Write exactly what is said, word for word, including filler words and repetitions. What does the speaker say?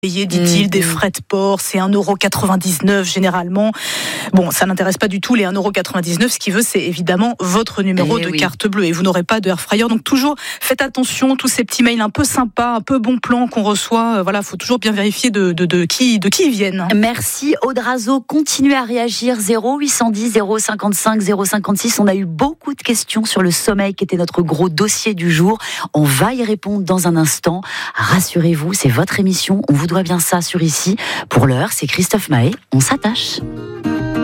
Payé, dit-il, mmh. des frais de port, c'est un euro quatre-vingt-dix-neuf généralement. Bon, ça n'intéresse pas du tout les un euro quatre-vingt-dix-neuf. Ce qu'il veut, c'est évidemment votre numéro eh de oui. carte bleue. Et vous n'aurez pas de air fryer. Donc toujours, faites attention, tous ces petits mails un peu sympas, un peu bon plan qu'on reçoit. Euh, voilà, faut toujours bien vérifier de, de, de, qui, de qui ils viennent. Merci Aude Razeau. Continuez à réagir. zéro huit cent dix zéro cinquante-cinq zéro cinquante-six. On a eu beaucoup de questions sur le sommeil qui était notre gros dossier du jour. On va y répondre dans un instant. Rassurez-vous, c'est votre émission. On vous doit bien ça sur Ici. Pour l'heure, c'est Christophe Mahé. On s'attache.